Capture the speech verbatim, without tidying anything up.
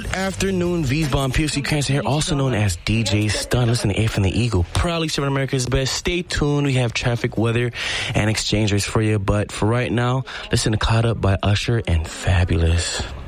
Good afternoon, V-Bomb. P F C Cranston here, also known as D J Stun. Listen to A from the Eagle. Proudly serving America's best. Stay tuned. We have traffic, weather, and exchange rates for you. But for right now, listen to Caught Up by Usher and Fabulous.